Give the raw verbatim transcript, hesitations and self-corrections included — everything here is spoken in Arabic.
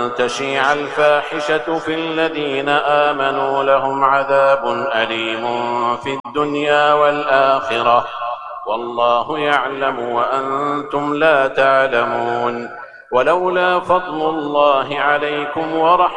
تشيع الفاحشة في الذين آمنوا لهم عذاب أليم في الدنيا والآخرة والله يعلم وأنتم لا تعلمون. ولولا فضل الله عليكم ورحمته